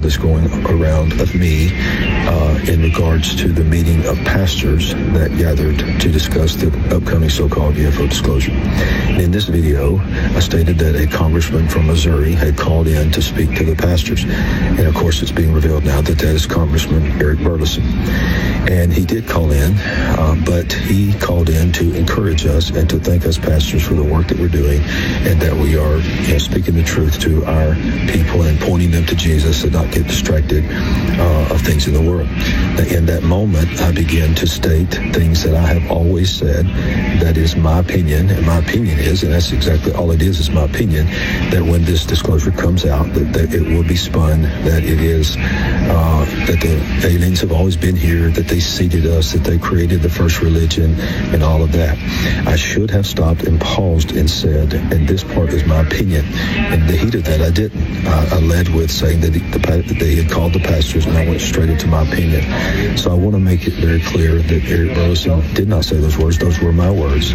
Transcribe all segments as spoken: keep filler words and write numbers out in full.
that's going around of me uh, in regards to the meeting of pastors that gathered to discuss the upcoming so-called U F O disclosure. And in this video, I stated that a congressman from Missouri had called in to speak to the pastors. And of course, it's being revealed now that that is Congressman Eric Burleson. And he did call in, uh, but he called in to encourage us and to thank us pastors for the work that we're doing, and that we are, you know, speaking the truth to our people and pointing them to Jesus and not get distracted uh, of things in the world. In that moment, I began to state things that I have always said. That is my opinion, and my opinion is, and that's exactly all it is, is my opinion, that when this disclosure comes out, that, that it will be spun, that it is, uh, that the aliens have always been here, that they seeded us, that they created the first religion, and all of that. I should have stopped and paused and said, and this part is my opinion. In the heat of that, I didn't. I, I led with saying that, the, that they had called the pastors, and I went straight into my opinion. So I want to make it very clear that Eric Burleson did not say those words. Those were my words.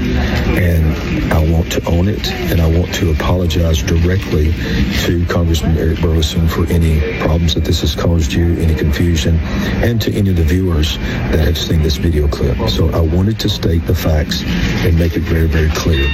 And I want to own it, and I want to apologize directly to Congressman Eric Burleson for any problems that this has caused you, any confusion, and to any of the viewers that have seen this video clip. So I wanted to state the facts and make it very, very clear.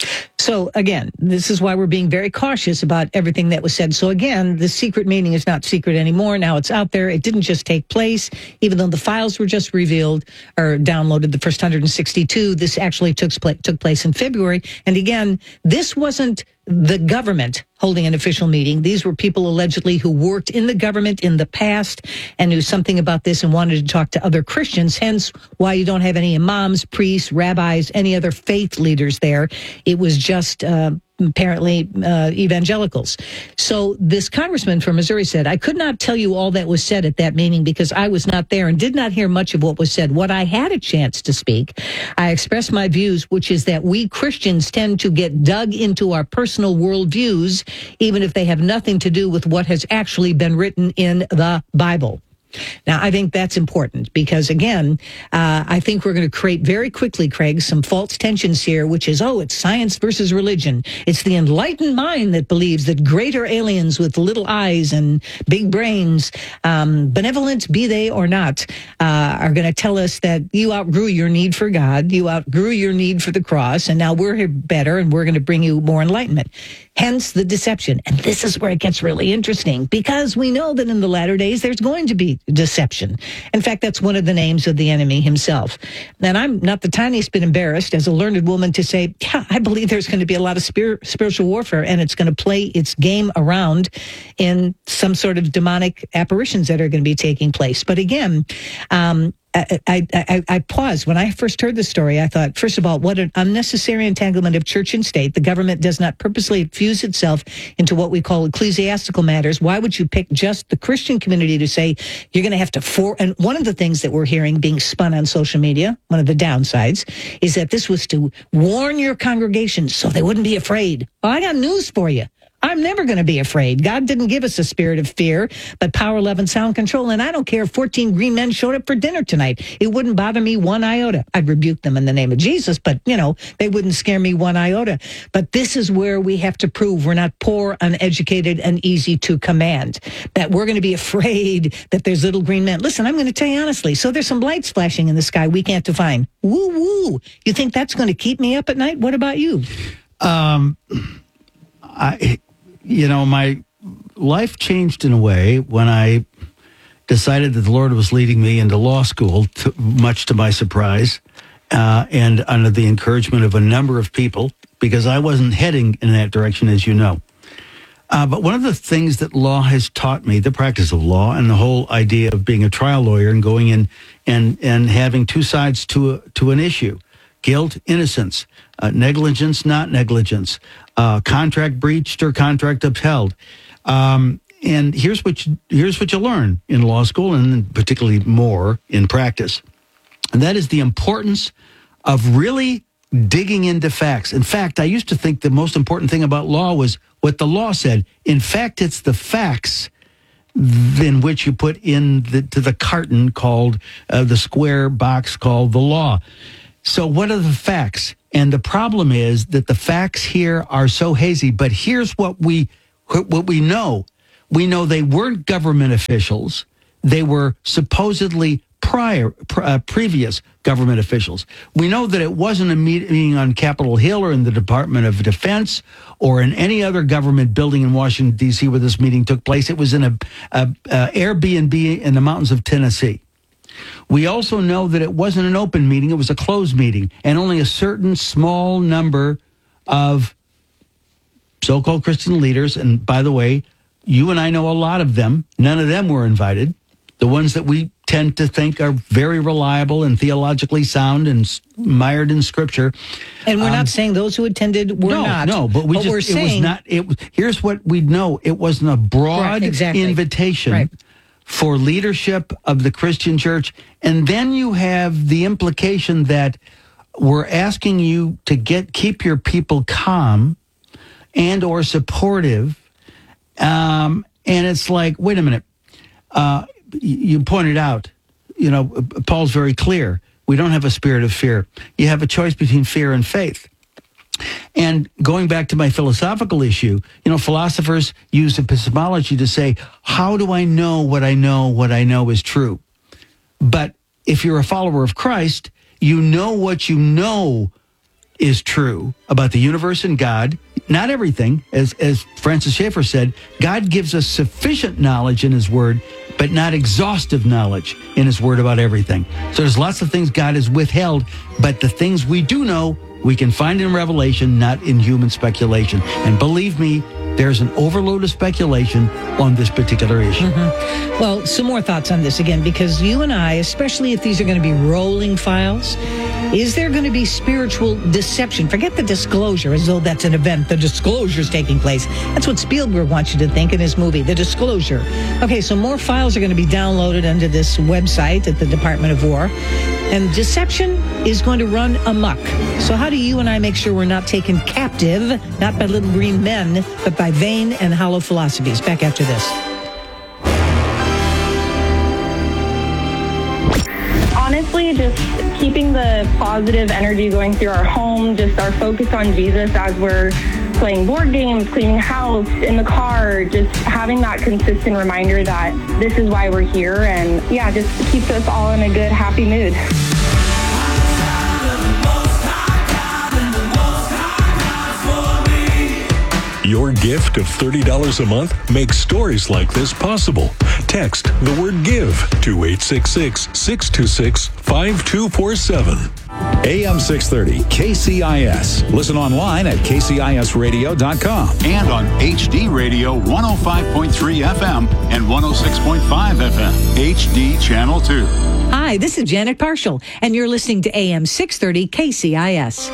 So, again, this is why we're being very cautious about everything that was said. So, again, the secret meeting is not secret anymore. Now it's out there. It didn't just take place. Even though the files were just revealed or downloaded, the first one hundred sixty-two, this actually took, took place in February. And, again, this wasn't the government holding an official meeting. These were people allegedly who worked in the government in the past and knew something about this and wanted to talk to other Christians, hence why you don't have any imams, priests, rabbis, any other faith leaders there. It was just uh, apparently uh, evangelicals. So this congressman from Missouri said, I could not tell you all that was said at that meeting because I was not there and did not hear much of what was said. What I had a chance to speak, I expressed my views, which is that we Christians tend to get dug into our personal worldviews, even if they have nothing to do with what has actually been written in the Bible. Now, I think that's important because, again, uh, I think we're going to create very quickly, Craig, some false tensions here, which is, oh, it's science versus religion. It's the enlightened mind that believes that greater aliens with little eyes and big brains, um, benevolent be they or not, uh, are going to tell us that you outgrew your need for God, you outgrew your need for the cross, and now we're here better and we're going to bring you more enlightenment. Hence the deception. And this is where it gets really interesting because we know that in the latter days there's going to be deception. In fact, that's one of the names of the enemy himself. And I'm not the tiniest bit embarrassed as a learned woman to say, yeah, I believe there's going to be a lot of spirit, spiritual warfare and it's going to play its game around in some sort of demonic apparitions that are going to be taking place. But again, um, I, I, I, I paused. When I first heard the story, I thought, first of all, what an unnecessary entanglement of church and state. The government does not purposely fuse itself into what we call ecclesiastical matters. Why would you pick just the Christian community to say you're going to have to for? And one of the things that we're hearing being spun on social media, one of the downsides, is that this was to warn your congregation so they wouldn't be afraid. Well, I got news for you. I'm never going to be afraid. God didn't give us a spirit of fear, but power, love, and sound control. And I don't care if fourteen green men showed up for dinner tonight. It wouldn't bother me one iota. I'd rebuke them in the name of Jesus, but, you know, they wouldn't scare me one iota. But this is where we have to prove we're not poor, uneducated, and easy to command, that we're going to be afraid that there's little green men. Listen, I'm going to tell you honestly. So there's some lights flashing in the sky we can't define. Woo, woo. You think that's going to keep me up at night? What about you? Um, I... You know, my life changed in a way when I decided that the Lord was leading me into law school, to, much to my surprise, uh, and under the encouragement of a number of people, because I wasn't heading in that direction, as you know. Uh, but one of the things that law has taught me, the practice of law and the whole idea of being a trial lawyer and going in and, and having two sides to a, to an issue, guilt, innocence, uh, negligence, not negligence, uh, contract breached or contract upheld. Um, and here's what you, here's what you learn in law school, and particularly more in practice. And that is the importance of really digging into facts. In fact, I used to think the most important thing about law was what the law said. In fact, it's the facts in which you put in the, to the carton called uh, the square box called the law. So what are the facts? And the problem is that the facts here are so hazy. But here's what we what we know. We know they weren't government officials. They were supposedly prior, uh, previous government officials. We know that it wasn't a meeting on Capitol Hill or in the Department of Defense or in any other government building in Washington, D C where this meeting took place. It was in a, a, a Airbnb in the mountains of Tennessee. We also know that it wasn't an open meeting. It was a closed meeting, and only a certain small number of so-called Christian leaders, and by the way, you and I know a lot of them. None of them were invited. The ones that we tend to think are very reliable and theologically sound and mired in Scripture. And we're um, not saying those who attended were no, not. No, but we but just, we're it saying, was not, it was, here's what we know. It wasn't a broad Right, exactly. invitation Right. for leadership of the Christian church. And then you have the implication that we're asking you to get keep your people calm and or supportive. Um, and it's like, wait a minute. Uh, you pointed out, you know, Paul's very clear. We don't have a spirit of fear. You have a choice between fear and faith. And going back to my philosophical issue, you know, philosophers use epistemology to say, how do I know what I know, what I know is true? But if you're a follower of Christ, you know what you know is true about the universe and God. Not everything, as, as Francis Schaeffer said, God gives us sufficient knowledge in his word, but not exhaustive knowledge in his word about everything. So there's lots of things God has withheld, but the things we do know, we can find in Revelation, not in human speculation. And believe me, there's an overload of speculation on this particular issue. Mm-hmm. Well, some more thoughts on this again, because you and I, especially if these are going to be rolling files, is there going to be spiritual deception? Forget the disclosure as though that's an event. The disclosure is taking place. That's what Spielberg wants you to think in his movie, the disclosure. Okay, so more files are going to be downloaded onto this website at the Department of War. And deception is going to run amok. So how do you and I make sure we're not taken captive, not by little green men, but by vain and hollow philosophies? Back after this. Honestly, just keeping the positive energy going through our home, just our focus on Jesus as we're playing board games, cleaning house, in the car, just having that consistent reminder that this is why we're here, and yeah, just keeps us all in a good, happy mood. Your gift of thirty dollars a month makes stories like this possible. Text the word GIVE to eight six six, six two six, five two four seven. A M six thirty K C I S. Listen online at K C I S radio dot com and on H D Radio one oh five point three F M and one oh six point five F M. H D Channel two. Hi, this is Janet Parshall, and you're listening to A M six thirty K C I S.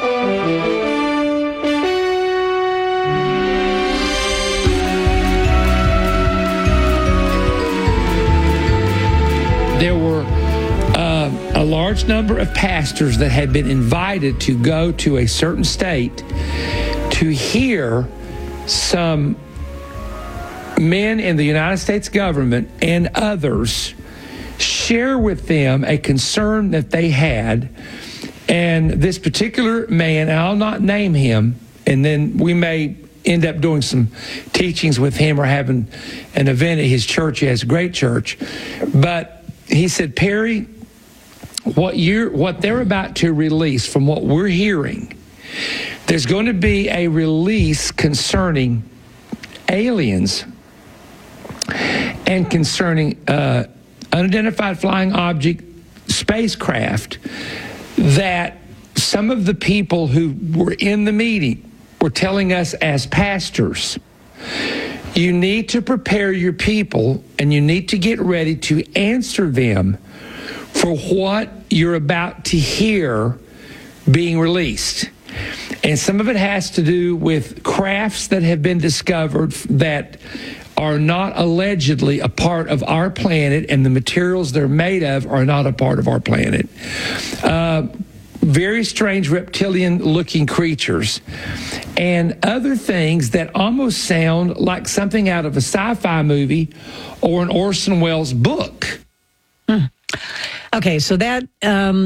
There were uh, a large number of pastors that had been invited to go to a certain state to hear some men in the United States government and others share with them a concern that they had. And this particular man, and I'll not name him, and then we may end up doing some teachings with him or having an event at his church. He has a great church. But he said, Perry, what you're, what they're about to release, from what we're hearing, there's going to be a release concerning aliens and concerning uh, unidentified flying object spacecraft that some of the people who were in the meeting were telling us as pastors. You need to prepare your people, and you need to get ready to answer them for what you're about to hear being released. And some of it has to do with crafts that have been discovered that are not allegedly a part of our planet, and the materials they're made of are not a part of our planet. Uh, very strange reptilian-looking creatures, and other things that almost sound like something out of a sci-fi movie or an Orson Welles book. Hmm. Okay, so that um,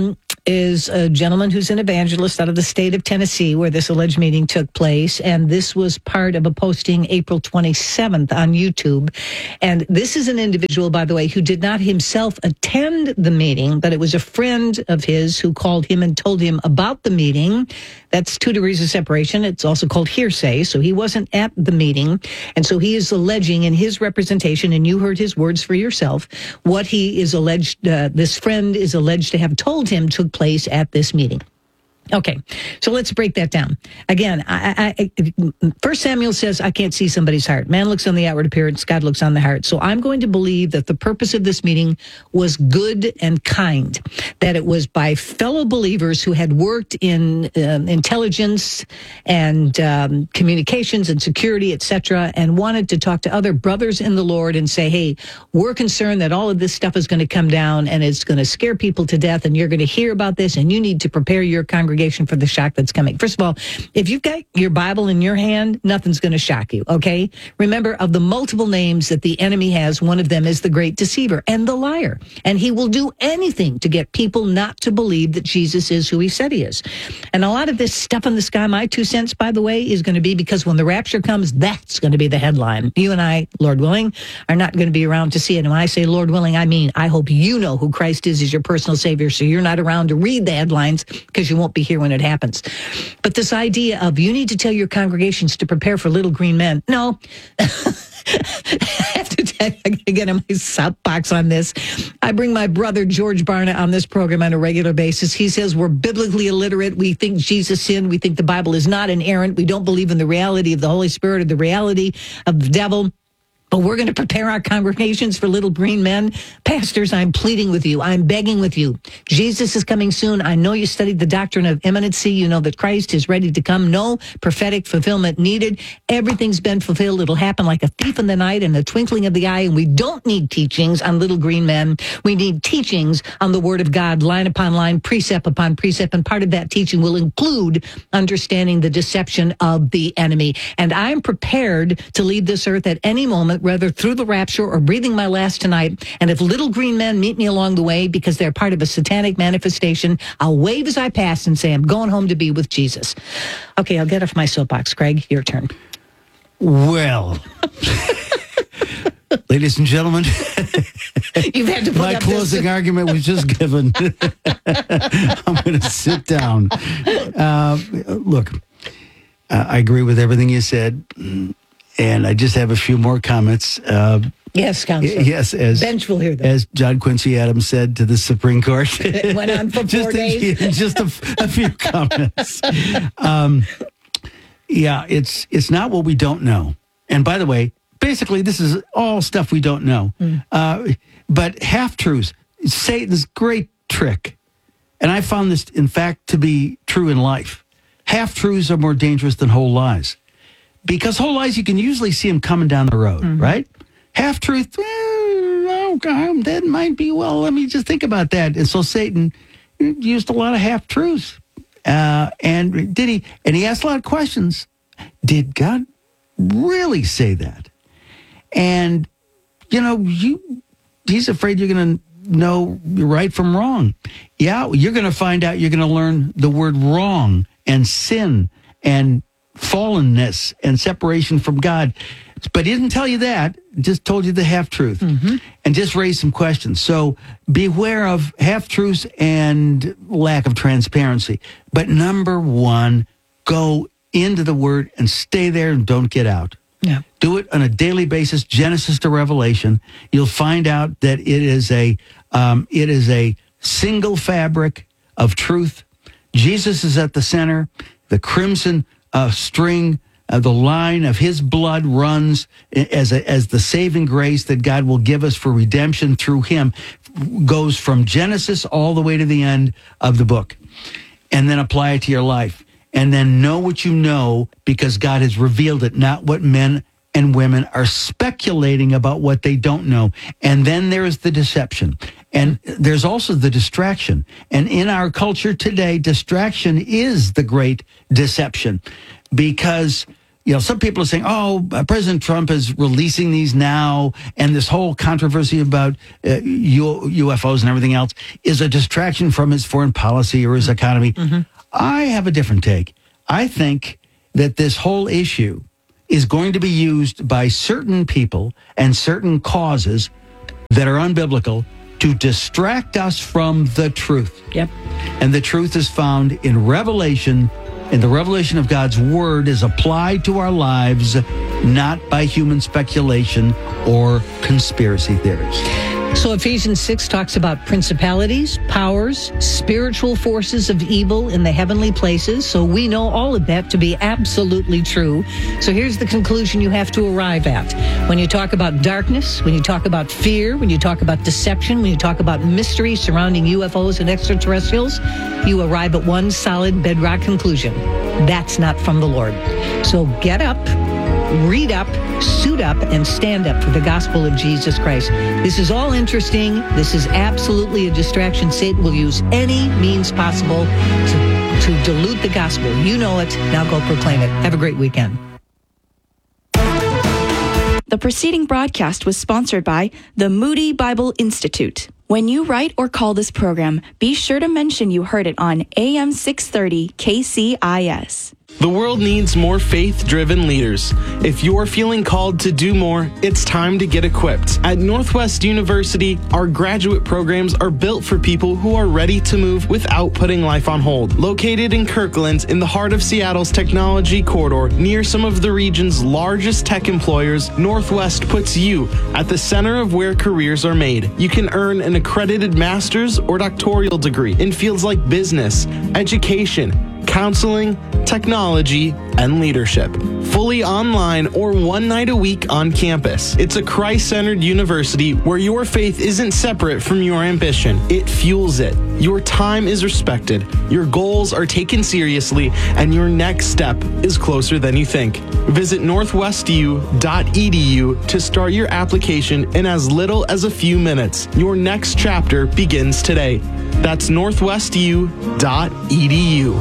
is a gentleman who's an evangelist out of the state of Tennessee where this alleged meeting took place. And this was part of a posting April twenty-seventh on YouTube. And this is an individual, by the way, who did not himself attend the meeting, but it was a friend of his who called him and told him about the meeting. That's two degrees of separation. It's also called hearsay. So he wasn't at the meeting. And so he is alleging in his representation, and you heard his words for yourself, what he is alleged, uh, this friend is alleged to have told him took place at this meeting. Okay, so let's break that down. Again, I, I, First Samuel says, I can't see somebody's heart. Man looks on the outward appearance, God looks on the heart. So I'm going to believe that the purpose of this meeting was good and kind, that it was by fellow believers who had worked in um, intelligence and um, communications and security, et cetera, and wanted to talk to other brothers in the Lord and say, hey, we're concerned that all of this stuff is going to come down and it's going to scare people to death, and you're going to hear about this, and you need to prepare your congregation for the shock that's coming. First of all, if you've got your Bible in your hand, nothing's going to shock you, okay? Remember, of the multiple names that the enemy has, one of them is the great deceiver and the liar. And he will do anything to get people not to believe that Jesus is who he said he is. And a lot of this stuff in the sky, my two cents, by the way, is going to be because when the rapture comes, that's going to be the headline. You and I, Lord willing, are not going to be around to see it. And when I say Lord willing, I mean, I hope you know who Christ is as your personal Savior, so you're not around to read the headlines because you won't be here when it happens. But this idea of you need to tell your congregations to prepare for little green men. No. I have to tell you, again, in my soapbox on this, I bring my brother George Barna on this program on a regular basis. He says we're biblically illiterate. We think Jesus sinned. We think the Bible is not inerrant. We don't believe in the reality of the Holy Spirit or the reality of the devil. But we're going to prepare our congregations for little green men. Pastors, I'm pleading with you. I'm begging with you. Jesus is coming soon. I know you studied the doctrine of imminency. You know that Christ is ready to come. No prophetic fulfillment needed. Everything's been fulfilled. It'll happen like a thief in the night and a twinkling of the eye. And we don't need teachings on little green men. We need teachings on the Word of God, line upon line, precept upon precept. And part of that teaching will include understanding the deception of the enemy. And I'm prepared to leave this earth at any moment, whether through the rapture or breathing my last tonight. And if little green men meet me along the way because they're part of a satanic manifestation, I'll wave as I pass and say, I'm going home to be with Jesus. Okay, I'll get off my soapbox. Craig, your turn. Well, ladies and gentlemen, you've had to put my up closing this. argument was just given. I'm going to sit down. Uh, look, uh, I agree with everything you said. And I just have a few more comments. Uh, yes, Counselor. Yes, as Bench will hear them. As John Quincy Adams said to the Supreme Court. It went on for just four a, days. Just a, a few comments. Um, yeah, it's it's not what we don't know. And by the way, basically, this is all stuff we don't know. Mm. Uh, but half-truths, Satan's great trick. And I found this, in fact, to be true in life. Half-truths are more dangerous than whole lies. Because whole lies, you can usually see them coming down the road, mm-hmm. right? Half-truth, well, okay, that might be, well, let me just think about that. And so Satan used a lot of half-truths. Uh, and did he, and he asked a lot of questions. Did God really say that? And, you know, you, he's afraid you're going to know right from wrong. Yeah, you're going to find out, you're going to learn the word wrong and sin and fallenness and separation from God. But he didn't tell you that, just told you the half-truth mm-hmm. and just raised some questions. So beware of half-truths and lack of transparency. But number one, go into the Word and stay there and don't get out. Yeah. Do it on a daily basis, Genesis to Revelation. You'll find out that it is a um, it is a single fabric of truth. Jesus is at the center. The crimson uh, string, uh, the line of his blood runs as a, as the saving grace that God will give us for redemption through him, goes from Genesis all the way to the end of the book. And then apply it to your life. And then know what you know because God has revealed it, not what men and women are speculating about what they don't know. And then there's the deception. And there's also the distraction. And in our culture today, distraction is the great deception because you know, some people are saying, oh, uh, President Trump is releasing these now, and this whole controversy about uh, U- UFOs and everything else is a distraction from his foreign policy or his economy. Mm-hmm. I have a different take. I think that this whole issue is going to be used by certain people and certain causes that are unbiblical to distract us from the truth. Yep. And the truth is found in Revelation, and the revelation of God's word is applied to our lives, not by human speculation or conspiracy theories. So Ephesians six talks about principalities, powers, spiritual forces of evil in the heavenly places. So we know all of that to be absolutely true. So here's the conclusion you have to arrive at. When you talk about darkness, when you talk about fear, when you talk about deception, when you talk about mystery surrounding U F Os and extraterrestrials, you arrive at one solid bedrock conclusion. That's not from the Lord. So get up, read up, suit up, and stand up for the gospel of Jesus Christ. This is all interesting. This is absolutely a distraction. Satan will use any means possible to, to dilute the gospel. You know it. Now go proclaim it. Have a great weekend. The preceding broadcast was sponsored by the Moody Bible Institute. When you write or call this program, be sure to mention you heard it on A M six thirty K C I S. The world needs more faith-driven leaders. If you're feeling called to do more, it's time to get equipped. At Northwest University, our graduate programs are built for people who are ready to move without putting life on hold. Located in Kirkland, in the heart of Seattle's technology corridor, near some of the region's largest tech employers, Northwest puts you at the center of where careers are made. You can earn an accredited master's or doctoral degree in fields like business, education, counseling, technology, and leadership. Fully online or one night a week on campus. It's a Christ-centered university where your faith isn't separate from your ambition. It fuels it. Your time is respected, your goals are taken seriously, and your next step is closer than you think. Visit northwest u dot e d u to start your application in as little as a few minutes. Your next chapter begins today. That's northwest u dot e d u.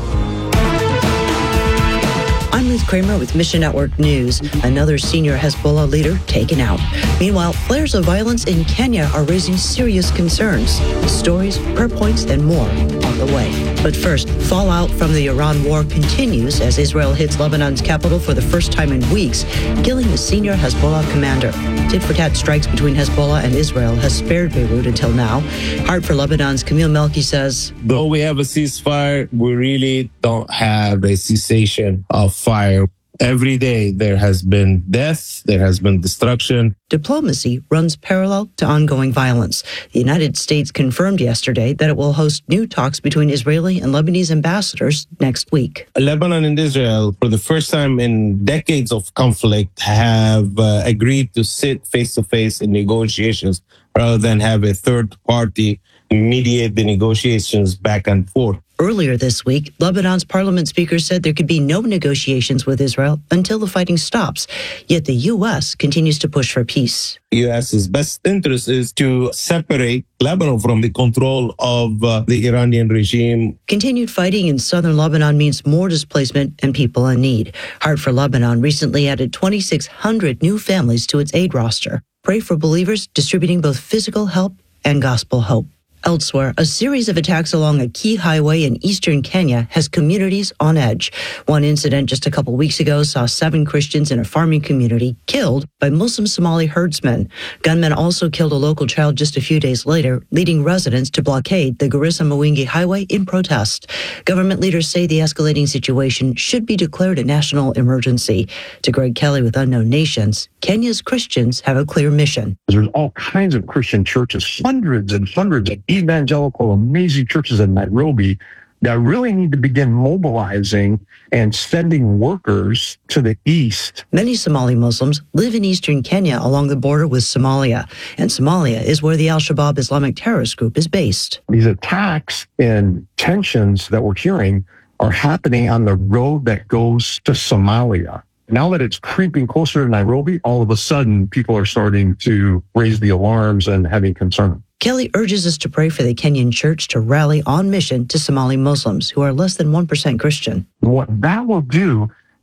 I'm Ruth Kramer with Mission Network News. Another senior Hezbollah leader taken out. Meanwhile, flares of violence in Kenya are raising serious concerns. Stories, prayer points, and more on the way. But first, fallout from the Iran war continues as Israel hits Lebanon's capital for the first time in weeks, killing a senior Hezbollah commander. Tit-for-tat strikes between Hezbollah and Israel has spared Beirut until now. Heart for Lebanon's Camille Melki says, though we have a ceasefire, we really don't have a cessation of fire. Every day there has been death, there has been destruction. Diplomacy runs parallel to ongoing violence. The United States confirmed yesterday that it will host new talks between Israeli and Lebanese ambassadors next week. Lebanon and Israel, for the first time in decades of conflict, have uh, agreed to sit face-to-face in negotiations rather than have a third party mediate the negotiations back and forth. Earlier this week, Lebanon's parliament speaker said there could be no negotiations with Israel until the fighting stops. Yet the U S continues to push for peace. U S's best interest is to separate Lebanon from the control of uh, the Iranian regime. Continued fighting in southern Lebanon means more displacement and people in need. Heart for Lebanon recently added twenty-six hundred new families to its aid roster. Pray for believers distributing both physical help and gospel hope. Elsewhere, a series of attacks along a key highway in eastern Kenya has communities on edge. One incident just a couple weeks ago saw seven Christians in a farming community killed by Muslim Somali herdsmen. Gunmen also killed a local child just a few days later, leading residents to blockade the Garissa-Mwingi highway in protest. Government leaders say the escalating situation should be declared a national emergency. To Greg Kelly with Unknown Nations, Kenya's Christians have a clear mission. There's all kinds of Christian churches, hundreds and hundreds of evangelical, amazing churches in Nairobi that really need to begin mobilizing and sending workers to the east. Many Somali Muslims live in eastern Kenya along the border with Somalia, and Somalia is where the Al-Shabaab Islamic terrorist group is based. These attacks and tensions that we're hearing are happening on the road that goes to Somalia. Now that it's creeping closer to Nairobi, all of a sudden people are starting to raise the alarms and having concern. Kelly urges us to pray for the Kenyan church to rally on mission to Somali Muslims who are less than one percent Christian. What that will do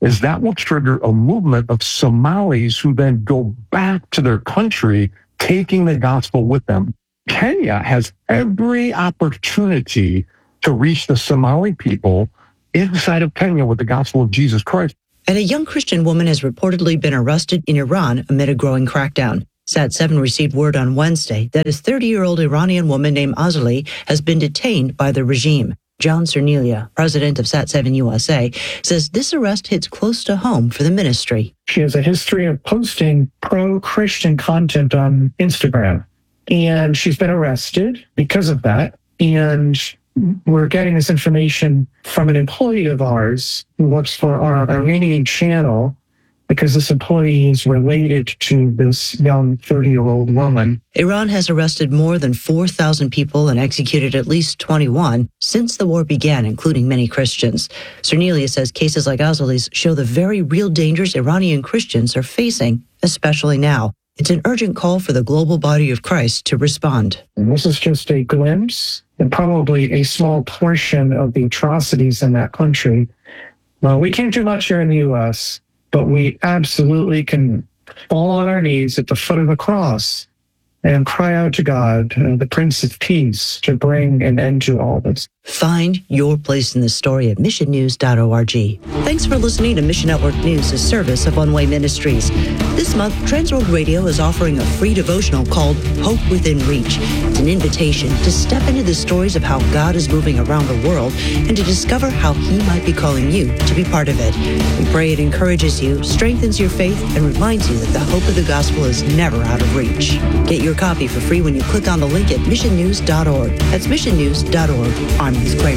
is that will trigger a movement of Somalis who then go back to their country, taking the gospel with them. Kenya has every opportunity to reach the Somali people inside of Kenya with the gospel of Jesus Christ. And a young Christian woman has reportedly been arrested in Iran amid a growing crackdown. Sat seven received word on Wednesday that a thirty-year-old Iranian woman named Azali has been detained by the regime. John Cernelia, president of Sat seven U S A, says this arrest hits close to home for the ministry. She has a history of posting pro-Christian content on Instagram, and she's been arrested because of that. And we're getting this information from an employee of ours who works for our Iranian channel, because this employee is related to this young thirty-year-old woman. Iran has arrested more than four thousand people and executed at least twenty-one since the war began, including many Christians. Cernelia says cases like Azali's show the very real dangers Iranian Christians are facing, especially now. It's an urgent call for the global body of Christ to respond. And this is just a glimpse and probably a small portion of the atrocities in that country. Well, we can't do much here in the U S, but we absolutely can fall on our knees at the foot of the cross and cry out to God, uh, the Prince of Peace, to bring an end to all this. Find your place in the story at mission news dot org. Thanks for listening to Mission Network News, a service of One Way Ministries. This month, Transworld Radio is offering a free devotional called Hope Within Reach. It's an invitation to step into the stories of how God is moving around the world and to discover how He might be calling you to be part of it. We pray it encourages you, strengthens your faith, and reminds you that the hope of the gospel is never out of reach. Get your copy for free when you click on the link at mission news dot org. That's mission news dot org. I'm Liz Kramer.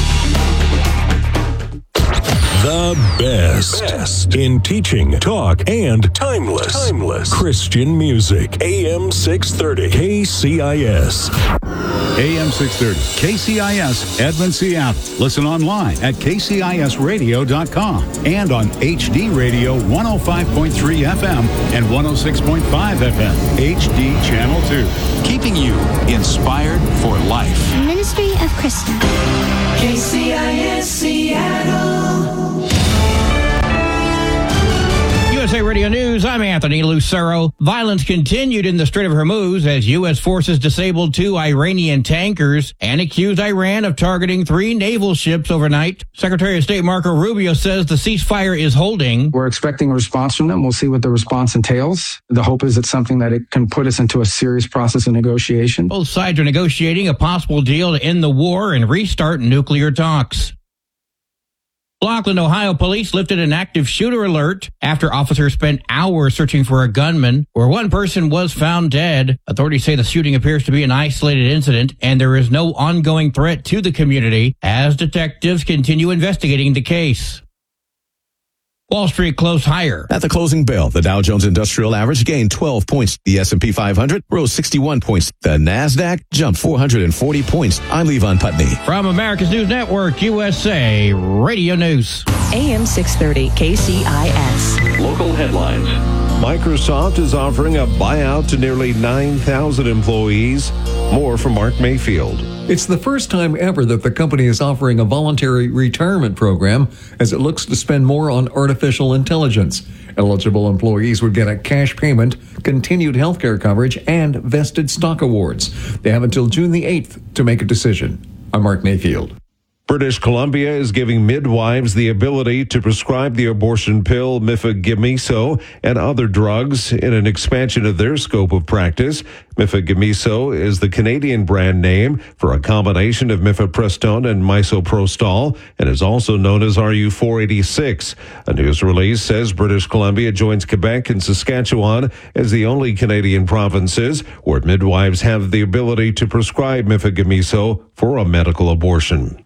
The best. best in teaching, talk, and timeless, timeless Christian music. A M six thirty K C I S. A M six thirty K C I S, Edmond, Seattle. Listen online at K C I S radio dot com and on H D Radio one oh five point three F M and one oh six point five F M, H D Channel two. Keeping you inspired for life. Ministry of Christian. K C I S Seattle. U S A Radio News, I'm Anthony Lucero. Violence continued in the Strait of Hormuz as U S forces disabled two Iranian tankers and accused Iran of targeting three naval ships overnight. Secretary of State Marco Rubio says the ceasefire is holding. We're expecting a response from them. We'll see what the response entails. The hope is it's something that it can put us into a serious process of negotiation. Both sides are negotiating a possible deal to end the war and restart nuclear talks. Laughlin, Ohio police lifted an active shooter alert after officers spent hours searching for a gunman, where one person was found dead. Authorities say the shooting appears to be an isolated incident and there is no ongoing threat to the community as detectives continue investigating the case. Wall Street closed higher. At the closing bell, the Dow Jones Industrial Average gained twelve points. The S and P five hundred rose sixty-one points. The NASDAQ jumped four hundred forty points. I'm Levon Putney. From America's News Network, U S A Radio News. A M six thirty K C I S. Local headlines. Microsoft is offering a buyout to nearly nine thousand employees. More from Mark Mayfield. It's the first time ever that the company is offering a voluntary retirement program as it looks to spend more on artificial intelligence. Eligible employees would get a cash payment, continued health care coverage, and vested stock awards. They have until June the eighth to make a decision. I'm Mark Mayfield. British Columbia is giving midwives the ability to prescribe the abortion pill mifepristone and other drugs in an expansion of their scope of practice. Mifepristone is the Canadian brand name for a combination of mifepristone and misoprostol and is also known as R U four eighty-six. A news release says British Columbia joins Quebec and Saskatchewan as the only Canadian provinces where midwives have the ability to prescribe mifepristone for a medical abortion.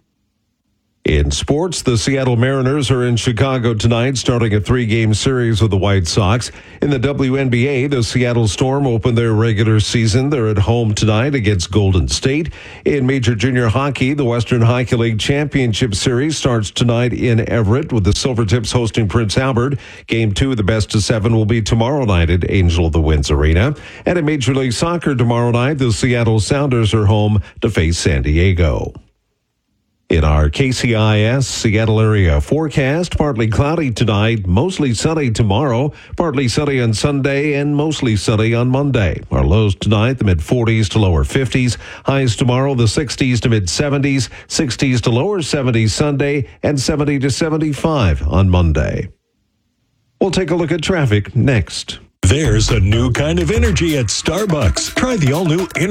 In sports, the Seattle Mariners are in Chicago tonight, starting a three-game series with the White Sox. In the W N B A, the Seattle Storm opened their regular season. They're at home tonight against Golden State. In Major Junior Hockey, the Western Hockey League Championship Series starts tonight in Everett with the Silvertips hosting Prince Albert. Game two of the best of seven will be tomorrow night at Angel of the Winds Arena. And in Major League Soccer tomorrow night, the Seattle Sounders are home to face San Diego. In our K C I S Seattle area forecast, partly cloudy tonight, mostly sunny tomorrow, partly sunny on Sunday, and mostly sunny on Monday. Our lows tonight, the mid forties to lower fifties. Highs tomorrow, the sixties to mid seventies, sixties to lower seventies Sunday, and seventy to seventy-five on Monday. We'll take a look at traffic next. There's a new kind of energy at Starbucks. Try the all-new